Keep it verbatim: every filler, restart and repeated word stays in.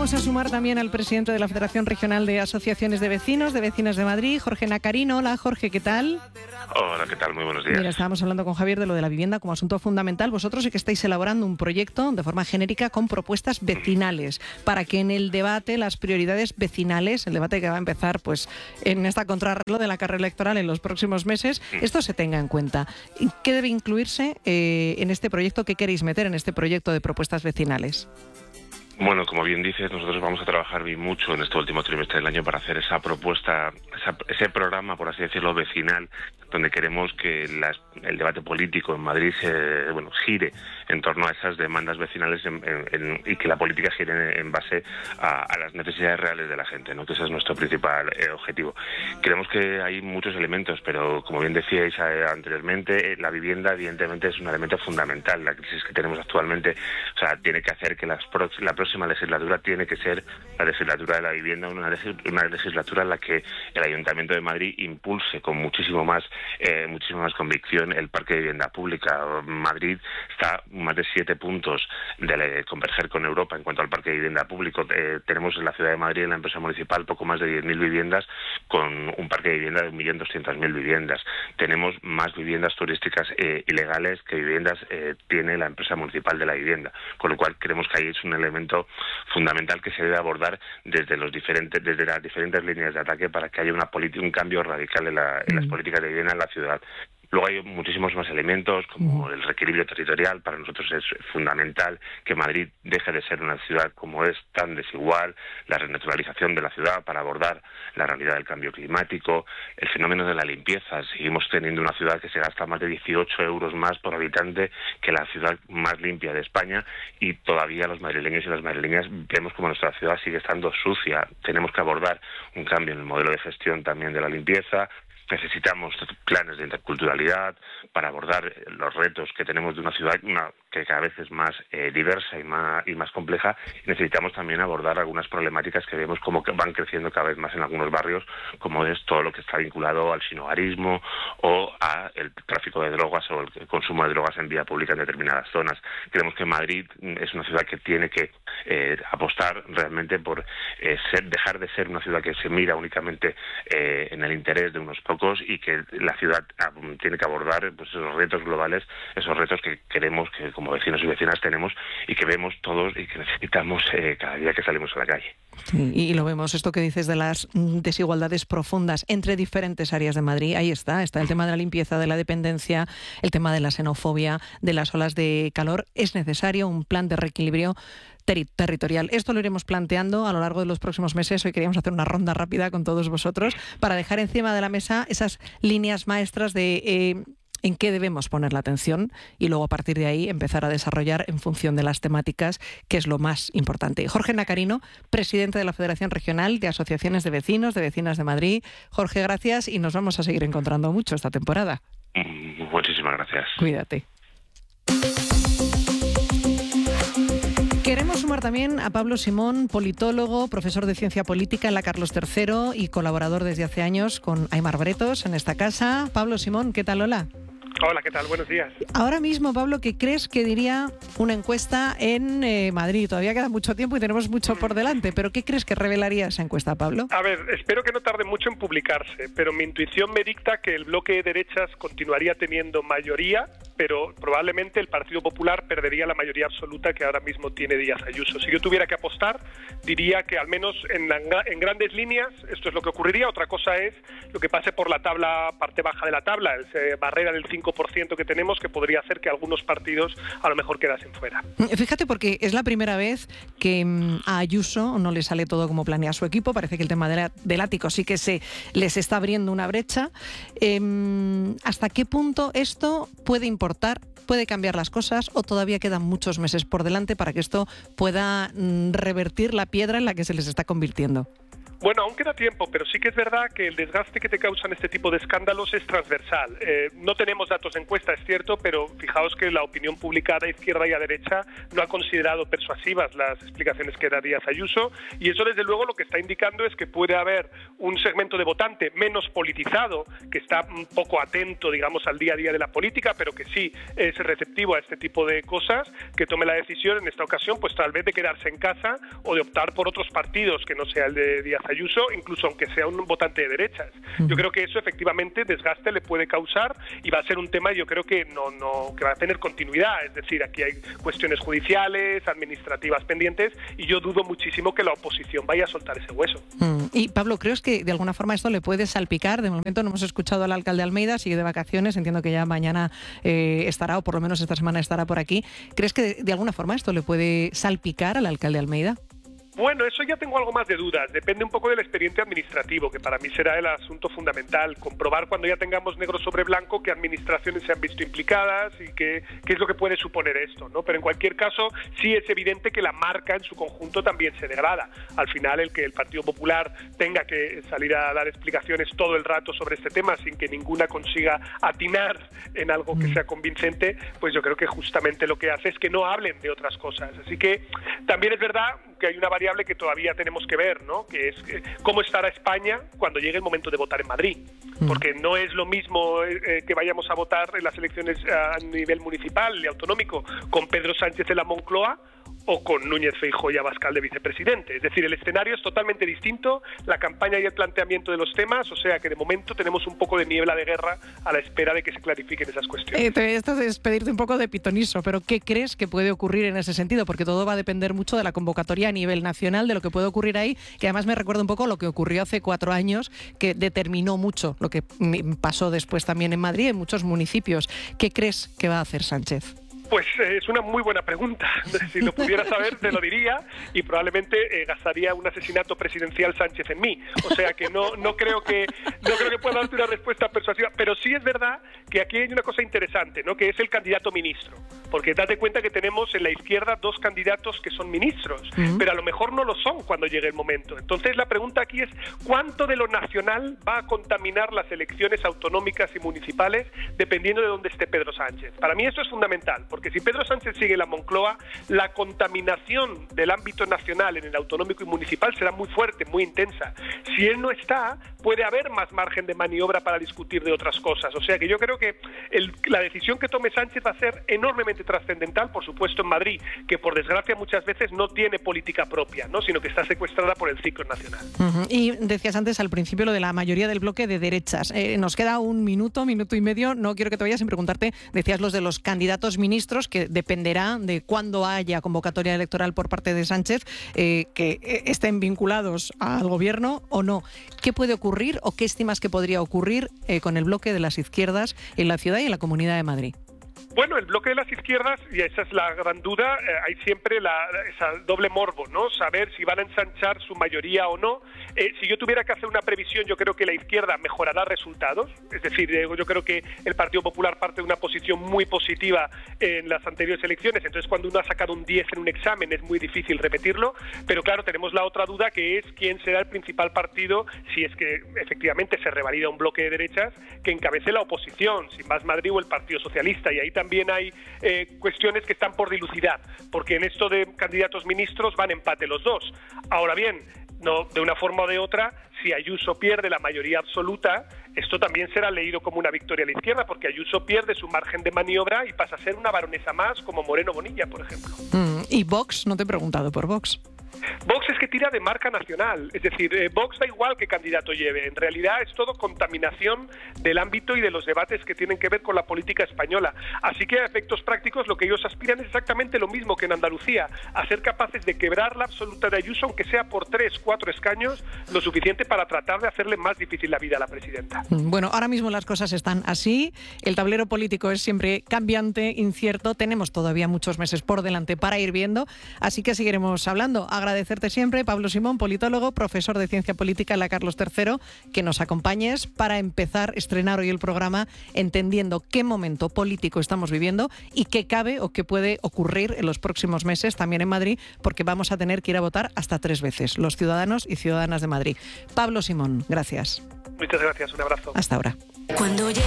Vamos a sumar también al presidente de la Federación Regional de Asociaciones de Vecinos, de Vecinas de Madrid, Jorge Nacarino. Hola, Jorge, ¿qué tal? Hola, ¿qué tal? Muy buenos días. Mira, estábamos hablando con Javier de lo de la vivienda como asunto fundamental. Vosotros sí que estáis elaborando un proyecto de forma genérica con propuestas vecinales para que en el debate, las prioridades vecinales, el debate que va a empezar pues en esta contrarreloj de la carrera electoral en los próximos meses, esto se tenga en cuenta. ¿Qué debe incluirse eh, en este proyecto? ¿Qué queréis meter en este proyecto de propuestas vecinales? Bueno, como bien dices, nosotros vamos a trabajar bien mucho en este último trimestre del año para hacer esa propuesta, esa, ese programa, por así decirlo, vecinal, donde queremos que las, el debate político en Madrid se, bueno, gire en torno a esas demandas vecinales en, en, en, y que la política gire en, en base a, a las necesidades reales de la gente, ¿no? Que ese es nuestro principal eh, objetivo. Creemos que hay muchos elementos, pero como bien decíais eh, anteriormente, eh, la vivienda evidentemente es un elemento fundamental. La crisis que tenemos actualmente, o sea, tiene que hacer que las pro, la próxima legislatura tiene que ser la legislatura de la vivienda, una, una legislatura en la que el Ayuntamiento de Madrid impulse con muchísimo más eh, muchísima más convicción el parque de vivienda pública. Madrid está más de siete puntos de converger con Europa en cuanto al parque de vivienda público. Eh, tenemos en la ciudad de Madrid, en la empresa municipal, poco más de diez mil viviendas con un parque de vivienda de un millón doscientas mil viviendas. Tenemos más viviendas turísticas eh, ilegales que viviendas eh, tiene la empresa municipal de la vivienda, con lo cual creemos que ahí es un elemento fundamental que se debe abordar desde los diferentes desde las diferentes líneas de ataque para que haya una un cambio radical en, la, en las políticas de vivienda en la ciudad. Luego hay muchísimos más elementos, como el reequilibrio territorial. Para nosotros es fundamental que Madrid deje de ser una ciudad como es tan desigual, la renaturalización de la ciudad para abordar la realidad del cambio climático, el fenómeno de la limpieza. Seguimos teniendo una ciudad que se gasta más de dieciocho euros más por habitante que la ciudad más limpia de España, y todavía los madrileños y las madrileñas vemos como nuestra ciudad sigue estando sucia. Tenemos que abordar un cambio en el modelo de gestión también de la limpieza. Necesitamos planes de interculturalidad para abordar los retos que tenemos de una ciudad una, que cada vez es más eh, diversa y más, y más compleja. Necesitamos también abordar algunas problemáticas que vemos como que van creciendo cada vez más en algunos barrios, como es todo lo que está vinculado al sinhogarismo o al tráfico de drogas o el consumo de drogas en vía pública en determinadas zonas. Creemos que Madrid es una ciudad que tiene que eh, apostar realmente por eh, ser, dejar de ser una ciudad que se mira únicamente eh, en el interés de unos pocos, y que la ciudad tiene que abordar pues esos retos globales, esos retos que queremos que como vecinos y vecinas tenemos y que vemos todos y que necesitamos eh, cada día que salimos a la calle. Sí, y lo vemos, esto que dices de las desigualdades profundas entre diferentes áreas de Madrid, ahí está, está el tema de la limpieza, de la dependencia, el tema de la xenofobia, de las olas de calor. Es necesario un plan de reequilibrio territorial. Esto lo iremos planteando a lo largo de los próximos meses. Hoy queríamos hacer una ronda rápida con todos vosotros para dejar encima de la mesa esas líneas maestras de eh, en qué debemos poner la atención y luego a partir de ahí empezar a desarrollar en función de las temáticas, que es lo más importante. Jorge Nacarino, presidente de la Federación Regional de Asociaciones de Vecinos, de Vecinas de Madrid. Jorge, gracias y nos vamos a seguir encontrando mucho esta temporada. Muchísimas gracias. Cuídate. Queremos sumar también a Pablo Simón, politólogo, profesor de Ciencia Política en la Carlos tercero y colaborador desde hace años con Aimar Bretos en esta casa. Pablo Simón, ¿qué tal? Hola. Hola, ¿qué tal? Buenos días. Ahora mismo, Pablo, ¿qué crees que diría una encuesta en eh, Madrid? Todavía queda mucho tiempo y tenemos mucho por delante, pero ¿qué crees que revelaría esa encuesta, Pablo? A ver, espero que no tarde mucho en publicarse, pero mi intuición me dicta que el bloque de derechas continuaría teniendo mayoría, pero probablemente el Partido Popular perdería la mayoría absoluta que ahora mismo tiene Díaz Ayuso. Si yo tuviera que apostar, diría que al menos en, la, en grandes líneas esto es lo que ocurriría. Otra cosa es lo que pase por la tabla, parte baja de la tabla, el barrera del cinco por ciento que tenemos, que podría hacer que algunos partidos a lo mejor quedasen fuera. Fíjate, porque es la primera vez que a Ayuso no le sale todo como planea su equipo. Parece que el tema del ático sí que se les está abriendo una brecha. Eh, ¿Hasta qué punto esto puede importar, puede cambiar las cosas, o todavía quedan muchos meses por delante para que esto pueda revertir la piedra en la que se les está convirtiendo? Bueno, aún queda tiempo, pero sí que es verdad que el desgaste que te causan este tipo de escándalos es transversal. Eh, no tenemos datos de encuesta, es cierto, pero fijaos que la opinión publicada a izquierda y a derecha no ha considerado persuasivas las explicaciones que da Díaz Ayuso, y eso desde luego lo que está indicando es que puede haber un segmento de votante menos politizado, que está un poco atento, digamos, al día a día de la política, pero que sí es receptivo a este tipo de cosas, que tome la decisión en esta ocasión, pues tal vez de quedarse en casa o de optar por otros partidos que no sea el de Díaz Ayuso, incluso aunque sea un votante de derechas. Yo creo que eso efectivamente desgaste le puede causar y va a ser un tema, yo creo que no, no que va a tener continuidad, es decir, aquí hay cuestiones judiciales, administrativas pendientes, y yo dudo muchísimo que la oposición vaya a soltar ese hueso. Mm. Y Pablo, ¿crees que de alguna forma esto le puede salpicar? De momento no hemos escuchado al alcalde Almeida, sigue de vacaciones, entiendo que ya mañana eh, estará, o por lo menos esta semana estará por aquí. ¿Crees que de, de alguna forma esto le puede salpicar al alcalde Almeida? Bueno, eso ya tengo algo más de dudas. Depende un poco del expediente administrativo, que para mí será el asunto fundamental. Comprobar cuando ya tengamos negro sobre blanco qué administraciones se han visto implicadas y qué, qué es lo que puede suponer esto, ¿no? Pero en cualquier caso, sí es evidente que la marca en su conjunto también se degrada. Al final, el que el Partido Popular tenga que salir a dar explicaciones todo el rato sobre este tema sin que ninguna consiga atinar en algo que sea convincente, pues yo creo que justamente lo que hace es que no hablen de otras cosas. Así que también es verdad que hay una variable que todavía tenemos que ver, ¿no? Que es eh, cómo estará España cuando llegue el momento de votar en Madrid, porque no es lo mismo eh, que vayamos a votar en las elecciones a nivel municipal y autonómico con Pedro Sánchez de la Moncloa o con Núñez Feijóo y Abascal de vicepresidente. Es decir, el escenario es totalmente distinto, la campaña y el planteamiento de los temas, o sea que de momento tenemos un poco de niebla de guerra a la espera de que se clarifiquen esas cuestiones. Eh, esto es pedirte un poco de pitoniso, pero ¿qué crees que puede ocurrir en ese sentido? Porque todo va a depender mucho de la convocatoria a nivel nacional, de lo que puede ocurrir ahí, que además me recuerda un poco lo que ocurrió hace cuatro años, que determinó mucho lo que pasó después también en Madrid, en muchos municipios. ¿Qué crees que va a hacer Sánchez? Pues eh, es una muy buena pregunta. Si lo pudiera saber, te lo diría, y probablemente eh, gastaría un asesinato presidencial Sánchez en mí. O sea que no, no creo que no creo que pueda darte una respuesta persuasiva. Pero sí es verdad que aquí hay una cosa interesante, ¿no? Que es el candidato ministro. Porque date cuenta que tenemos en la izquierda dos candidatos que son ministros, uh-huh. pero a lo mejor no lo son cuando llegue el momento. Entonces la pregunta aquí es ¿cuánto de lo nacional va a contaminar las elecciones autonómicas y municipales dependiendo de dónde esté Pedro Sánchez? Para mí esto es fundamental, porque si Pedro Sánchez sigue en la Moncloa, la contaminación del ámbito nacional en el autonómico y municipal será muy fuerte, muy intensa. Si él no está, puede haber más margen de maniobra para discutir de otras cosas. O sea que yo creo que el, la decisión que tome Sánchez va a ser enormemente trascendental, por supuesto en Madrid, que por desgracia muchas veces no tiene política propia, ¿no? Sino que está secuestrada por el ciclo nacional. Uh-huh. Y decías antes al principio lo de la mayoría del bloque de derechas. Eh, nos queda un minuto, minuto y medio. No quiero que te vayas sin preguntarte, decías los de los candidatos ministros, que dependerá de cuándo haya convocatoria electoral por parte de Sánchez, eh, que estén vinculados al gobierno o no. ¿Qué puede ocurrir o qué estimas que podría ocurrir eh, con el bloque de las izquierdas en la ciudad y en la Comunidad de Madrid? Bueno, el bloque de las izquierdas, y esa es la gran duda, eh, hay siempre la, esa doble morbo, ¿no? Saber si van a ensanchar su mayoría o no. Eh, si yo tuviera que hacer una previsión, yo creo que la izquierda mejorará resultados. Es decir, eh, yo creo que el Partido Popular parte de una posición muy positiva en las anteriores elecciones. Entonces, cuando uno ha sacado un diez en un examen, es muy difícil repetirlo. Pero claro, tenemos la otra duda, que es quién será el principal partido, si es que efectivamente se revalida un bloque de derechas, que encabece la oposición, si Más Madrid o el Partido Socialista. Y ahí también También hay eh, cuestiones que están por dilucidar, porque en esto de candidatos ministros van empate los dos. Ahora bien, no, de una forma o de otra, si Ayuso pierde la mayoría absoluta, esto también será leído como una victoria a la izquierda, porque Ayuso pierde su margen de maniobra y pasa a ser una baronesa más, como Moreno Bonilla, por ejemplo. Mm, ¿y Vox? No te he preguntado por Vox. Vox es que tira de marca nacional, es decir, eh, Vox da igual qué candidato lleve, en realidad es todo contaminación del ámbito y de los debates que tienen que ver con la política española, así que a efectos prácticos lo que ellos aspiran es exactamente lo mismo que en Andalucía, a ser capaces de quebrar la absoluta de Ayuso, aunque sea por tres, cuatro escaños, lo suficiente para tratar de hacerle más difícil la vida a la presidenta. Bueno, ahora mismo las cosas están así, el tablero político es siempre cambiante, incierto, tenemos todavía muchos meses por delante para ir viendo, así que seguiremos hablando. Agradecemos agradecerte siempre, Pablo Simón, politólogo, profesor de Ciencia Política en la Carlos tercero, que nos acompañes para empezar, estrenar hoy el programa entendiendo qué momento político estamos viviendo y qué cabe o qué puede ocurrir en los próximos meses también en Madrid, porque vamos a tener que ir a votar hasta tres veces, los ciudadanos y ciudadanas de Madrid. Pablo Simón, gracias. Muchas gracias, un abrazo. Hasta ahora. Cuando